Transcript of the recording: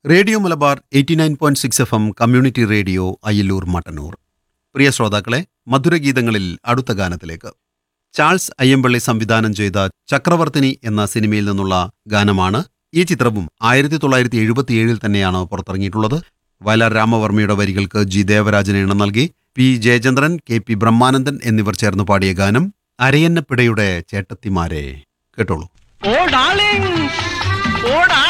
Radio Malabar 89.6 FM community radio Ayyallur Mattannur. പ്രിയ ശ്രോതാക്കളെ, മധുരഗീതങ്ങളിൽ അടുത്ത ഗാനത്തിലേക്ക്. Charles Ayyampilly സംവിധാനം ചെയ്ത ചക്രവർത്തിനി എന്ന സിനിമയിൽ നിന്നുള്ള ഗാനമാണ്. ഈ ചിത്രവും 1977 തന്നെയാണ് പുറത്തിറങ്ങിയിട്ടുള്ളത്. വയലാർ രാമവർമ്മയുടെ വരികൾക്ക് ജി ദേവരാജന് ഇണം നൽകി P Jayachandran, K P Brahmanandan എന്നിവർ ചേർന്ന് പാടിയ ഗാനം അരയന്നപ്പിടയുടെ ചേട്ടത്തിമാരെ കേട്ടോളൂ.